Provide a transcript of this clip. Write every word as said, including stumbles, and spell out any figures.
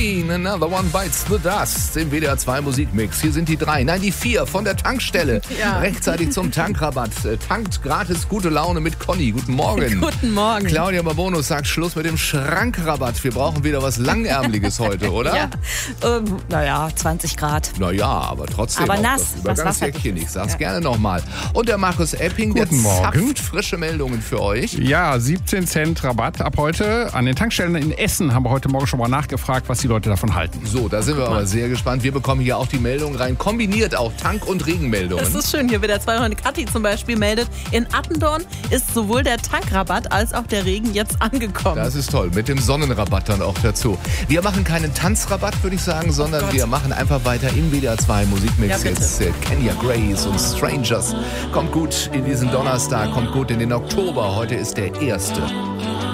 Queen, Another One Bites the Dust im W D R zwei Musikmix. Hier sind die drei, nein die vier von der Tankstelle. Ja. Rechtzeitig zum Tankrabatt. Tankt gratis gute Laune mit Conny. Guten Morgen. Guten Morgen. Claudia Babonus sagt Schluss mit dem Schrankrabatt. Wir brauchen wieder was Langärmeliges heute, oder? Ja, ähm, naja, zwanzig Grad. Naja, aber trotzdem. Aber auch nass, das was Übergangsjäckchen. Ich sag's ja. gerne nochmal. Und der Markus Epping, der Guten Morgen. zapft frische Meldungen für euch. Ja, siebzehn Cent Rabatt ab heute. An den Tankstellen in Essen haben wir heute Morgen schon mal nachgefragt, was die Leute davon halten. So, da sind wir aber sehr gespannt. Wir bekommen hier auch die Meldungen rein. Kombiniert auch Tank- und Regenmeldungen. Das ist schön. Hier wird der zwei Freunde Kathi zum Beispiel meldet. In Attendorn ist sowohl der Tankrabatt als auch der Regen jetzt angekommen. Das ist toll. Mit dem Sonnenrabatt dann auch dazu. Wir machen keinen Tanzrabatt, würde ich sagen, sondern Oh wir machen einfach weiter im W D R zwei Musikmix. Ja, bitte. Jetzt äh, Kenya Grace und Strangers. Kommt gut in diesen Donnerstag, kommt gut in den Oktober. Heute ist der erste.